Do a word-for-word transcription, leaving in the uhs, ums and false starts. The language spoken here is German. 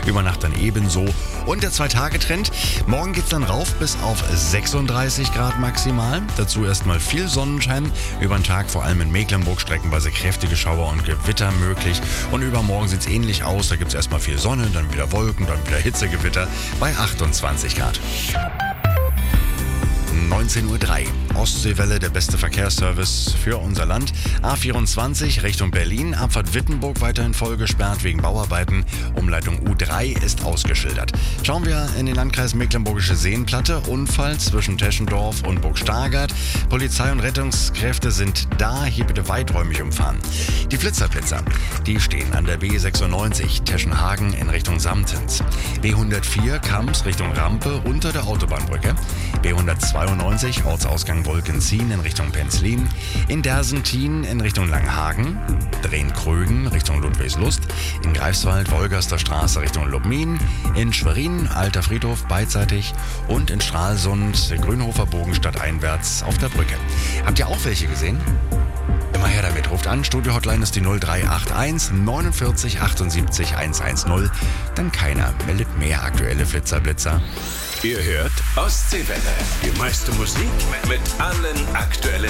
über Nacht dann ebenso. Und der Zwei-Tage-Trend, morgen geht's dann rauf bis auf sechsunddreißig Grad maximal. Dazu erstmal viel Sonnenschein, über den Tag vor allem in Mecklenburg streckenweise kräftige Schauer und Gewitter möglich. Und übermorgen sieht's ähnlich aus, da gibt's erstmal viel Sonne, dann wieder Wolken, dann wieder Hitzegewitter bei achtundzwanzig Grad. neunzehn Uhr drei. Ostseewelle, der beste Verkehrsservice für unser Land. A vierundzwanzig Richtung Berlin, Abfahrt Wittenburg weiterhin voll gesperrt wegen Bauarbeiten. Umleitung U drei ist ausgeschildert. Schauen wir in den Landkreis Mecklenburgische Seenplatte. Unfall zwischen Teschendorf und Burg Stargard. Polizei und Rettungskräfte sind da. Hier bitte weiträumig umfahren. Die Flitzerblitzer, die stehen an der B sechsundneunzig Teschenhagen in Richtung Samtens. B hundertvier Kamps Richtung Rampe unter der Autobahnbrücke. B hundertzweiundneunzig Ortsausgang Wolkensien in Richtung Penzlin, in Dersentin in Richtung Langhagen, Drehen-Krögen Richtung Ludwigslust, in Greifswald Wolgaster Straße Richtung Lubmin, in Schwerin Alter Friedhof beidseitig und in Stralsund Grünhofer Bogen stadteinwärts auf der Brücke. Habt ihr auch welche gesehen? Immer her damit, ruft an, Studio-Hotline ist die null drei acht eins neunundvierzig achtundsiebzig hundertzehn. Dann keiner meldet mehr aktuelle Flitzerblitzer. Ihr hört Ostseewelle. Die meiste Musik mit allen aktuellen